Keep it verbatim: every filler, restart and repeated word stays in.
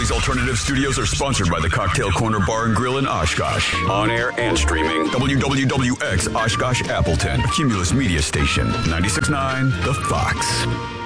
Bally's Alternative Studios are sponsored by the Cocktail Corner Bar and Grill in Oshkosh. On air and streaming. W W W X Oshkosh Appleton. Cumulus Media Station. ninety-six point nine The Fox.